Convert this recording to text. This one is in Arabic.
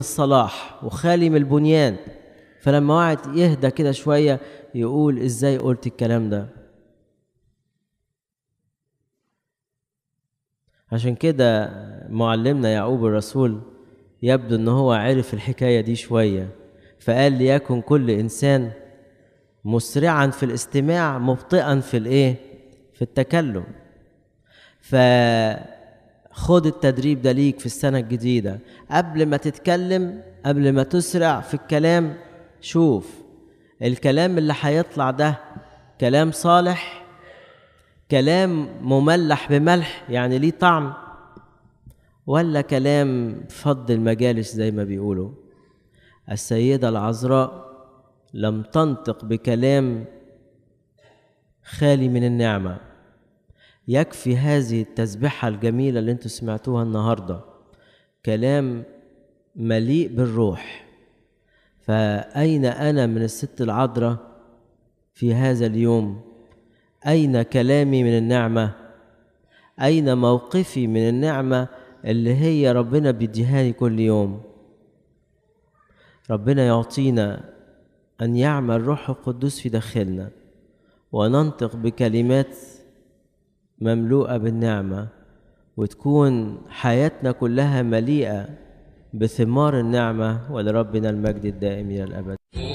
الصلاح وخالي من البنيان. فلما واحد يهدى كده شوية يقول ازاي قلت الكلام ده. عشان كده معلمنا يعقوب الرسول يبدو ان هو عرف الحكاية دي شوية، فقال ليكن كل انسان مسرعا في الاستماع مبطئا في التكلم. فخد التدريب ده ليك في السنة الجديدة، قبل ما تتكلم، قبل ما تسرع في الكلام، شوف الكلام اللي هيطلع ده كلام صالح، كلام مملح بملح يعني ليه طعم، ولا كلام فض المجالس زي ما بيقولوا. السيدة العذراء لم تنطق بكلام خالي من النعمة. يكفي هذه التسبيحة الجميلة اللي انتوا سمعتوها النهاردة، كلام مليء بالروح. فأين أنا من الست العذراء في هذا اليوم؟ أين كلامي من النعمة؟ أين موقفي من النعمة اللي هي ربنا بيديهاني كل يوم؟ ربنا يعطينا أن يعمل روح القدوس في داخلنا وننطق بكلمات مملوءة بالنعمة، وتكون حياتنا كلها مليئة بثمار النعمة، ولربنا المجد الدائم إلى الأبد.